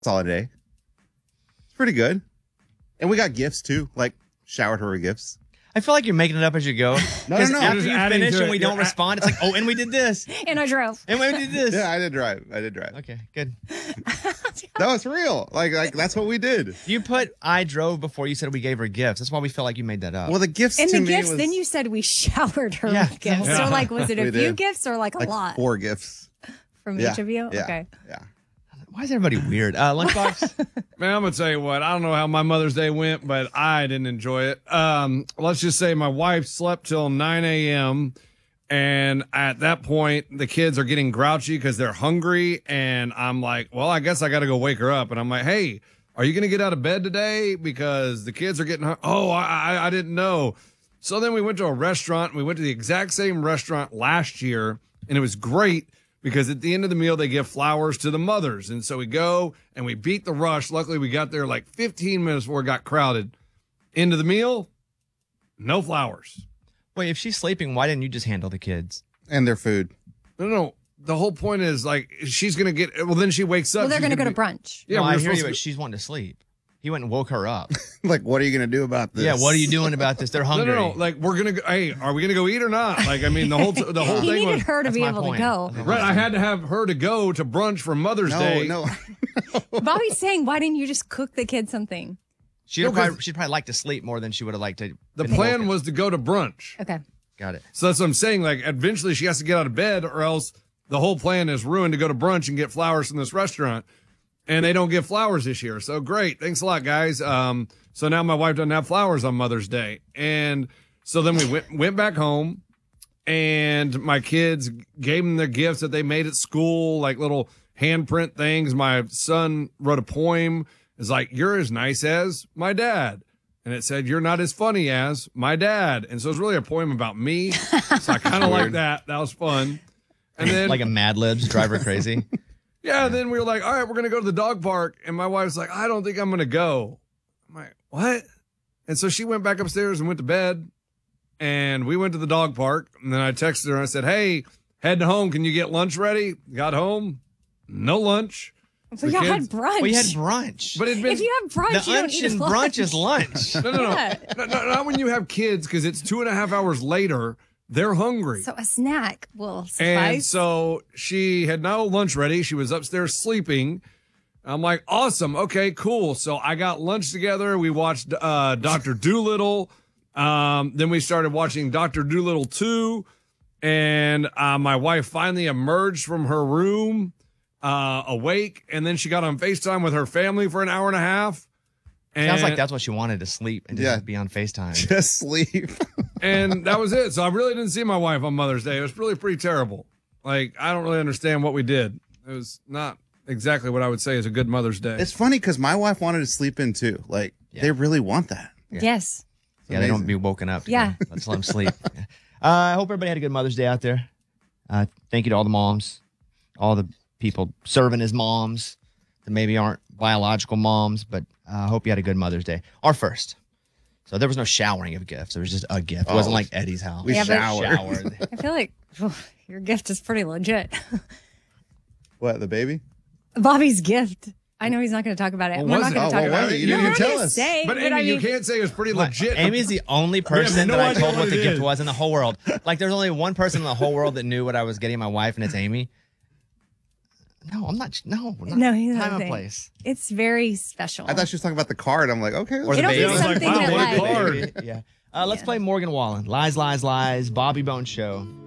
solid day. It's pretty good. And we got gifts too, like showered her with gifts. I feel like you're making it up as you go. No. After you finish and we don't respond, it's like, oh, and we did this. And I drove. And we did this. Yeah, I did drive. Okay, good. That was real. Like that's what we did. You put I drove before you said we gave her gifts. That's why we feel like you made that up. Well, the gifts And to the me gifts, was then you said we showered her Yeah. with gifts. Yeah. So, like, was it a We few did. gifts or like a lot 4 gifts from Yeah. each of you? Yeah. Okay. Yeah. Why is everybody weird? Lunchbox? Man, I'm going to tell you what. I don't know how my Mother's Day went, but I didn't enjoy it. Let's just say my wife slept till 9 a.m. And at that point, the kids are getting grouchy because they're hungry. And I'm like, well, I guess I got to go wake her up. And I'm like, hey, are you going to get out of bed today? Because the kids are getting hungry. Oh, I didn't know. So then we went to a restaurant. We went to the exact same restaurant last year. And it was great. Because at the end of the meal, they give flowers to the mothers. And so we go and we beat the rush. Luckily, we got there like 15 minutes before it got crowded. Into the meal, no flowers. Wait, if she's sleeping, why didn't you just handle the kids? And their food. No. The whole point is like she's going to get, well, then she wakes up. Well, they're she's going to go to be- brunch. Yeah, no, we're I hear supposed you, to- but she's wanting to sleep. He went and woke her up. Like, what are you going to do about this? Yeah, what are you doing about this? They're hungry. No. Like we're going to go, hey, are we going to go eat or not? Like, I mean, the whole He thing needed was, her to That's be my able point. to go. right. I had to have her to go to brunch for Mother's Day. No. Bobby's saying, why didn't you just cook the kids something? She'd probably like to sleep more than she would have liked to. The been plan woken. was to go to brunch. Okay. Got it. So that's what I'm saying. Like, eventually she has to get out of bed or else the whole plan is ruined to go to brunch and get flowers from this restaurant. And they don't give flowers this year. So great. Thanks a lot, guys. So now my wife doesn't have flowers on Mother's Day. And so then we went back home and my kids gave them their gifts that they made at school, like little handprint things. My son wrote a poem. It's like, you're as nice as my dad. And it said, you're not as funny as my dad. And so it's really a poem about me. So I kind of like that. That was fun. And then Like a Mad Libs, drive her crazy. yeah, then we were like, all right, we're going to go to the dog park. And my wife's like, I don't think I'm going to go. I'm like, what? And so she went back upstairs and went to bed. And we went to the dog park. And then I texted her and I said, hey, head home. Can you get lunch ready? Got home. No lunch. So The y'all had kids- brunch. We had brunch. But it'd been if you have brunch, the you don't lunch eat and lunch. brunch is lunch. no, Yeah. not when you have kids because it's 2.5 hours later. They're hungry. So a snack will suffice. And so she had no lunch ready. She was upstairs sleeping. I'm like, awesome. Okay, cool. So I got lunch together. We watched Dr. Dolittle. Then we started watching Dr. Dolittle 2. And my wife finally emerged from her room awake. And then she got on FaceTime with her family for an hour and a half. And, Sounds like that's what she wanted, to sleep and just Yeah. be on FaceTime. Just sleep. and that was it. So I really didn't see my wife on Mother's Day. It was really pretty terrible. Like, I don't really understand what we did. It was not exactly what I would say is a good Mother's Day. It's funny because my wife wanted to sleep in too. Like, they really want that. Yes. Yeah, they don't amazing. be woken up. Yeah. Let's let them sleep. Yeah. I hope everybody had a good Mother's Day out there. Thank you to all the moms, all the people serving as moms that maybe aren't biological moms, but I hope you had a good Mother's Day. Our first. So there was no showering of gifts. It was just a gift. It wasn't like Eddie's house. We Yeah, but- showered. I feel like your gift is pretty legit. What, the baby? Bobby's gift. I know he's not going to talk about it. What We're was not it? going Oh, to talk well, about why it. you You're didn't not tell going to us. say. but Amy, I you mean, can't say it was pretty legit. Amy's the only person no that I idea told what what the it gift is. was in the whole world. Like, there's only one person in the whole world that knew what I was getting my wife, and it's Amy. No, I'm not. No, we're not. No, he's not Time and saying. place. It's very special. I thought she was talking about the card. I'm like, okay. Or It'll the be baby. something Wow, that what a like. card. Yeah. Let's play Morgan Wallen. Lies, lies, lies. Bobby Bones Show.